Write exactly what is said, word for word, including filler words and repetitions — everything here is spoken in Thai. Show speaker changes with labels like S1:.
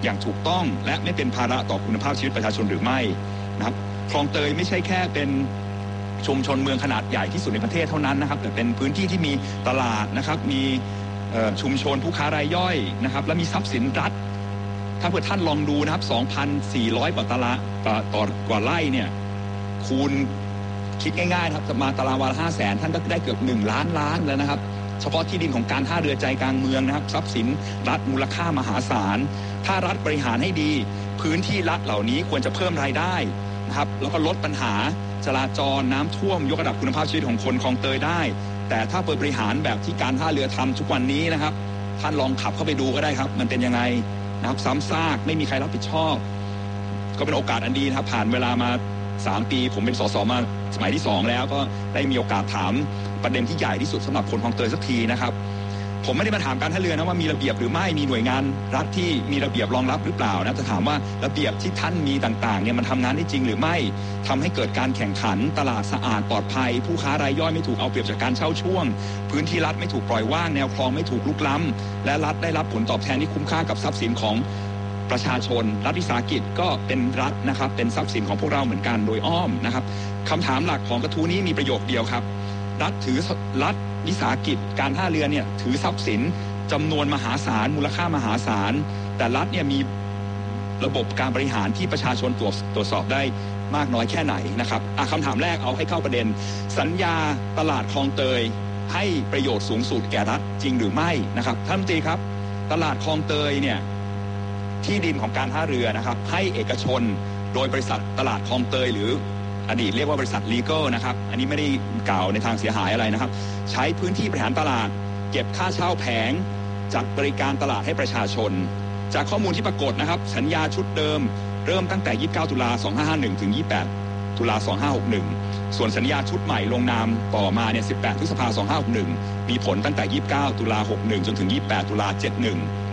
S1: อย่างถูกต้องและไม่เป็นภาระต่อคุณภาพชีวิตประชาชนหรือไม่นะครับคลองเตยไม่ใช่แค่เป็นชุมชนเมืองขนาดใหญ่ที่สุดในประเทศเท่านั้นนะครับแต่เป็นพื้นที่ที่มีตลาดนะครับมีชุมชนผู้ค้ารายย่อยนะครับและมีทรัพย์สินรัฐถ้าเพื่อท่านลองดูนะครับ สองพันสี่ร้อย กว่าตารางต่อกว่าไร่เนี่ยคูณคิดง่ายๆครับมาตารางวาละห้าแสนท่านก็ได้เกือบหนึ่งล้านล้านแล้วนะครับเฉพาะที่ดินของการท่าเรือใจกลางเมืองนะครับทรัพย์สินรัฐมูลค่ามหาศาลถ้ารัฐบริหารให้ดีพื้นที่รัฐเหล่านี้ควรจะเพิ่มรายได้นะครับแล้วก็ลดปัญหาจราจรน้ำท่วมยกระดับคุณภาพชีวิตของคนคลองเตยได้แต่ถ้าเปิดบริหารแบบที่การท่าเรือทำทุกวันนี้นะครับท่านลองขับเข้าไปดูก็ได้ครับมันเป็นยังไงนะครับซ้ำซากไม่มีใครรับผิดชอบก็เป็นโอกาสอันดีนะครับผ่านเวลามาสามปีผมเป็นสสมาสมัยที่สองแล้วก็ได้มีโอกาสถามประเด็นที่ใหญ่ที่สุดสำหรับคนคลองเตยสักทีนะครับผมไม่ได้มาถามการท่าเรือนะว่ามีระเบียบหรือไม่มีหน่วยงานรัฐที่มีระเบียบรองรับหรือเปล่านะจะถามว่าระเบียบที่ท่านมีต่างๆเนี่ยมันทำงานได้จริงหรือไม่ทำให้เกิดการแข่งขันตลาดสะอาดปลอดภัยผู้ค้ารายย่อยไม่ถูกเอาเปรียบจากการเช่าช่วงพื้นที่รัฐไม่ถูกปล่อยว่างแนวคลองไม่ถูกลุกล้ำและรัฐได้รับผลตอบแทนที่คุ้มค่ากับทรัพย์สินของประชาชนรัฐวิสาหกิจก็เป็นรัฐนะครับเป็นทรัพย์สินของพวกเราเหมือนกันโดยอ้อมนะครับคำถามหลักของกระทู้นี้มีประโยคเดียวครับรัฐถือรัฐวิสาหกิจการท่าเรือเนี่ยถือทรัพย์สินจำนวนมหาศาลมูลค่ามหาศาลแต่รัฐเนี่ยมีระบบการบริหารที่ประชาชนตรวจตรวจสอบได้มากน้อยแค่ไหนนะครับคำถามแรกเอาให้เข้าประเด็นสัญญาตลาดคลองเตยให้ประโยชน์สูงสุดแก่รัฐจริงหรือไม่นะครับท่านรัฐมนตรีครับตลาดคลองเตยเนี่ยที่ดินของการท่าเรือนะครับให้เอกชนโดยบริษัทตลาดคลองเตยหรืออดีตเรียกว่าบริษัทลีเกลนะครับอันนี้ไม่ได้กล่าวในทางเสียหายอะไรนะครับใช้พื้นที่บริหารตลาดเก็บค่าเช่าแผงจัดบริการตลาดให้ประชาชนจากข้อมูลที่ปรากฏนะครับสัญญาชุดเดิมเริ่มตั้งแต่ยี่สิบเก้าตุลาสองพันห้าร้อยห้าสิบเอ็ดถึงยี่สิบแปดตุลาสองพันห้าร้อยหกสิบเอ็ดส่วนสัญญาชุดใหม่ลงนามต่อมาเนี่ยสิบแปดพฤษภาคมสองพันห้าร้อยหกสิบเอ็ดมีผลตั้งแต่ยี่สิบเก้าตุลาหกสิบเอ็ดจนถึงยี่สิบแปดตุลาเจ็ดสิบเอ็ด